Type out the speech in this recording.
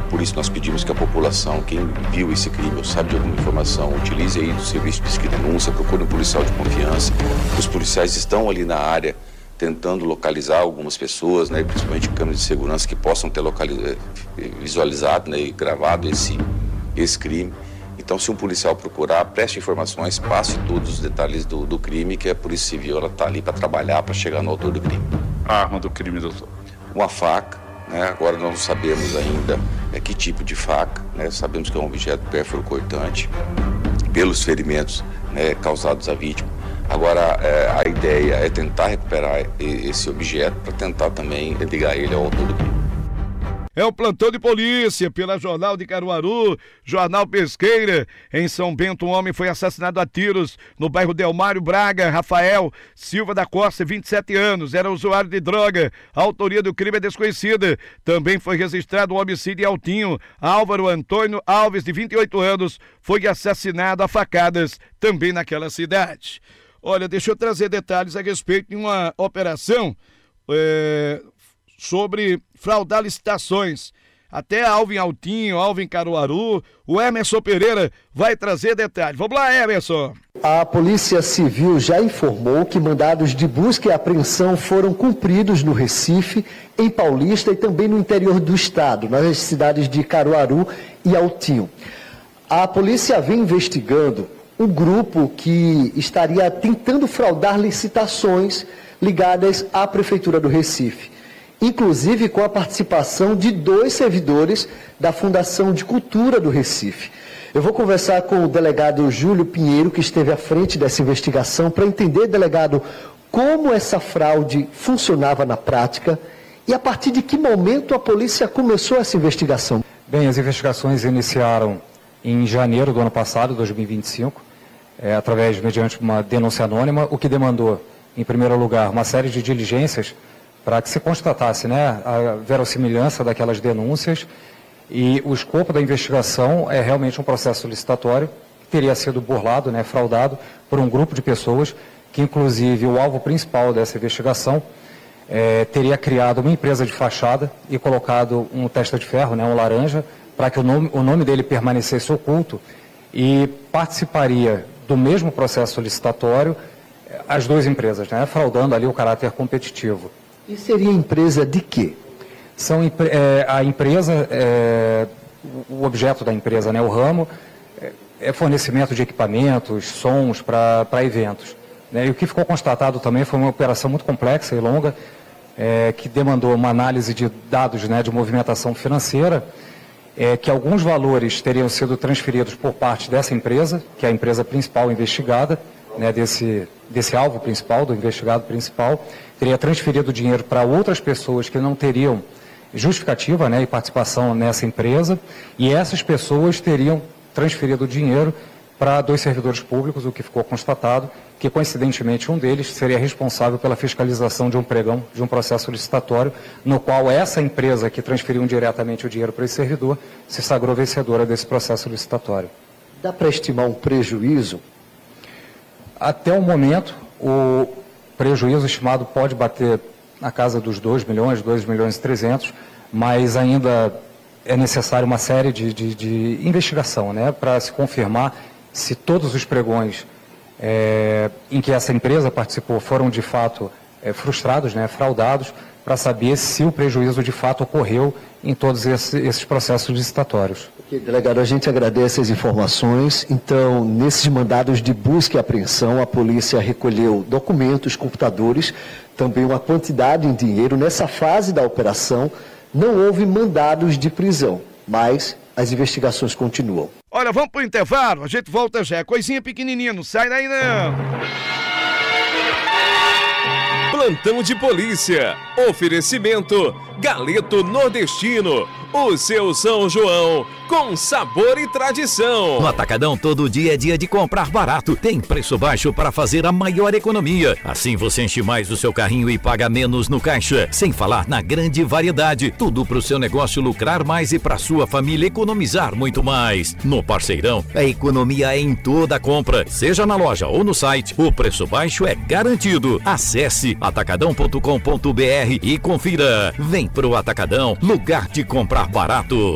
Por isso nós pedimos que a população, quem viu esse crime ou sabe de alguma informação, utilize aí do serviço de pesquisa e denúncia, procure um policial de confiança. Os policiais estão ali na área tentando localizar algumas pessoas, né, principalmente câmeras de segurança que possam ter visualizado, né, e gravado esse crime. Então, se um policial procurar, preste informações, passe todos os detalhes do crime, que a Polícia Civil está ali para trabalhar, para chegar no autor do crime. A arma do crime, doutor? Uma faca, né? Agora nós não sabemos ainda que tipo de faca, né? Sabemos que é um objeto pérfuro cortante, pelos ferimentos, né, causados à vítima. Agora, a ideia é tentar recuperar esse objeto para tentar também ligar ele ao autor do crime. É o plantão de polícia pela Jornal de Caruaru, Jornal Pesqueira. Em São Bento, um homem foi assassinado a tiros no bairro Delmário Braga. Rafael Silva da Costa, 27 anos, era usuário de droga. A autoria do crime é desconhecida. Também foi registrado um homicídio em Altinho. Álvaro Antônio Alves, de 28 anos, foi assassinado a facadas também naquela cidade. Olha, deixa eu trazer detalhes a respeito de uma operação sobre fraudar licitações. Até alvo em Altinho, alvo em Caruaru. O Emerson Pereira vai trazer detalhes. Vamos lá, Emerson. A Polícia Civil já informou que mandados de busca e apreensão foram cumpridos no Recife, em Paulista e também no interior do estado, nas cidades de Caruaru e Altinho. A polícia vem investigando um grupo que estaria tentando fraudar licitações ligadas à Prefeitura do Recife, inclusive com a participação de 2 servidores da Fundação de Cultura do Recife. Eu vou conversar com o delegado Júlio Pinheiro, que esteve à frente dessa investigação, para entender, delegado, como essa fraude funcionava na prática e a partir de que momento a polícia começou essa investigação. Bem, as investigações iniciaram em janeiro do ano passado, 2025, mediante uma denúncia anônima, o que demandou, em primeiro lugar, uma série de diligências para que se constatasse, né, a verossimilhança daquelas denúncias, e o escopo da investigação é realmente um processo licitatório que teria sido burlado, né, fraudado por um grupo de pessoas que, inclusive, o alvo principal dessa investigação teria criado uma empresa de fachada e colocado um testa de ferro, né, um laranja, para que o nome dele permanecesse oculto, e participaria do mesmo processo licitatório as 2 empresas, né, fraudando ali o caráter competitivo. E seria empresa de quê? A empresa, o objeto da empresa, né, o ramo, é fornecimento de equipamentos, sons para eventos. Né, e o que ficou constatado também foi uma operação muito complexa e longa, que demandou uma análise de dados, né, de movimentação financeira, que alguns valores teriam sido transferidos por parte dessa empresa, que é a empresa principal investigada, né, desse alvo principal, do investigado principal, teria transferido dinheiro para outras pessoas que não teriam justificativa, né, e participação nessa empresa, e essas pessoas teriam transferido dinheiro para 2 servidores públicos, o que ficou constatado, que coincidentemente um deles seria responsável pela fiscalização de um pregão, de um processo licitatório, no qual essa empresa que transferiu diretamente o dinheiro para esse servidor se sagrou vencedora desse processo licitatório. Dá para estimar um prejuízo? Até o momento, o prejuízo estimado pode bater na casa dos 2 milhões, 2 milhões e 300, mas ainda é necessário uma série de investigação, né, para se confirmar se todos os pregões em que essa empresa participou foram de fato frustrados, né, fraudados, para saber se o prejuízo de fato ocorreu em todos esses processos licitatórios. Ok, delegado, a gente agradece as informações. Então, nesses mandados de busca e apreensão, a polícia recolheu documentos, computadores, também uma quantidade em dinheiro. Nessa fase da operação, não houve mandados de prisão, mas as investigações continuam. Olha, vamos pro intervalo, a gente volta já. Coisinha pequenininha, não sai daí não. Plantão de polícia. Oferecimento Galeto Nordestino. O seu São João com sabor e tradição. No Atacadão, todo dia é dia de comprar barato. Tem preço baixo para fazer a maior economia. Assim você enche mais o seu carrinho e paga menos no caixa. Sem falar na grande variedade. Tudo para o seu negócio lucrar mais e para sua família economizar muito mais. No Parceirão, a economia é em toda a compra. Seja na loja ou no site, o preço baixo é garantido. Acesse atacadão.com.br e confira. Vem pro Atacadão, lugar de comprar barato.